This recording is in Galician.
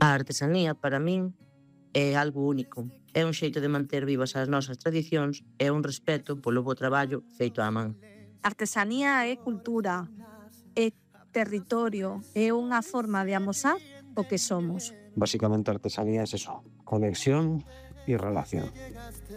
A artesanía, para min, é algo único. É un xeito de manter vivas as nosas tradicións e un respeto polo bo traballo feito á man. Artesanía é cultura, é territorio, é unha forma de amosar o que somos. Básicamente artesanía es eso, conexión y relación.